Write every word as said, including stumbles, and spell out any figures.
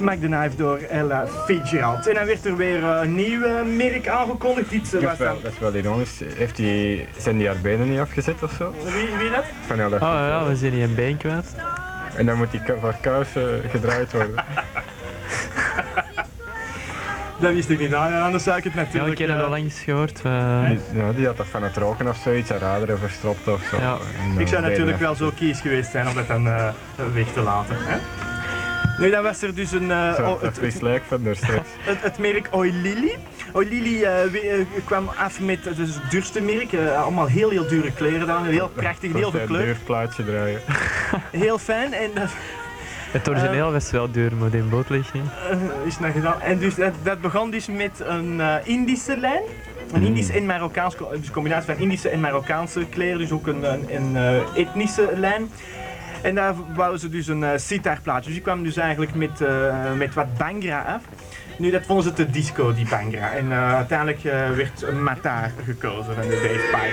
Mac the Knife door Ella Fitzgerald. En dan werd er weer uh, een nieuw uh, merk aangekondigd. Dit, uh, Dat is, wel, dat is wel ironisch. Heeft die, zijn die haar benen niet afgezet of zo? Wie, wie dat? Van Ella Oh ja, Fitzgerald. we zijn hier een been kwijt. En dan moet die ka- voor kousen gedraaid worden. Dat wist ik niet, nou, anders zou ik het Ja, natuurlijk... ik heb dat uh, al langs gehoord. Uh, Die, ja, die had dat van het roken of zoiets, haar raderen verstopt of zo. Ja. En, uh, Ik zou benen natuurlijk wel afgezet. zo kies geweest zijn om dat dan uh, weg te laten. Hè? Nu, dan was er dus een... Uh, Zo, oh, dat het, is lijk van de stress. het, het merk Oilili. Oilili uh, we- uh, kwam af met uh, dus het duurste merk. Uh, allemaal heel, heel dure kleren dan. Heel prachtig, heel veel een kleur. duur plaatje draaien. Heel fijn. En dat het origineel was wel duur, maar die boot ligt niet. uh, is nog gedaan. En dus dat, dat begon dus met een uh, Indische lijn. Een Mm. Indisch en Marokkaans, dus een combinatie van Indische en Marokkaanse kleren. Dus ook een, een, een uh, etnische lijn. En daar wouden ze dus een uh, sitarplaatje. Dus die kwam dus eigenlijk met, uh, met wat Bangra af. Nu, dat vonden ze te disco, die Bangra. En uh, uiteindelijk uh, werd Matar gekozen van de Dave Piper.